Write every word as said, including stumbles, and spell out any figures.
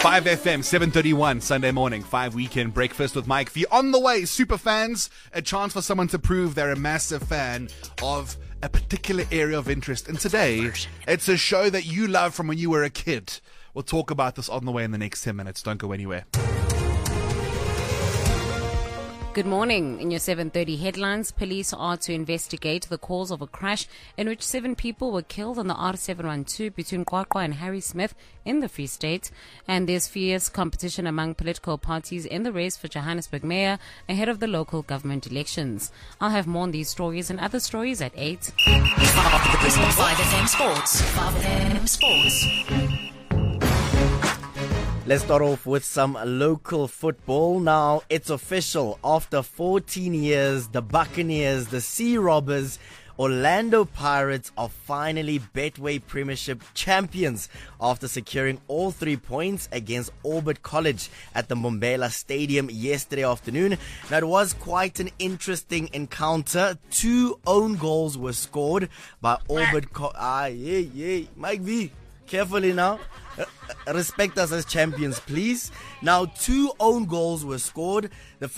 five F M, seven thirty-one, Sunday morning, five Weekend Breakfast with Mike V. On the way, super fans, a chance for someone to prove they're a massive fan of a particular area of interest. And today, it's a show that you love from when you were a kid. We'll talk about this on the way in the next ten minutes. Don't go anywhere. Good morning. In your seven thirty headlines, police are to investigate the cause of a crash in which seven people were killed on the R seven one two between Qwaqwa and Harry Smith in the Free State. And there's fierce competition among political parties in the race for Johannesburg mayor ahead of the local government elections. I'll have more on these stories and other stories at eight. five F M Sports. five F M Sports. Let's start off with some local football. Now, it's official. After fourteen years, the Buccaneers, the Sea Robbers, Orlando Pirates are finally Betway Premiership champions after securing all three points against Orbit College at the Mbombela Stadium yesterday afternoon. Now, it was quite an interesting encounter. Two own goals were scored by Orbit College. Ah, yeah, yeah. Mike V, carefully now. Respect us as champions, please. Now, two own goals were scored. The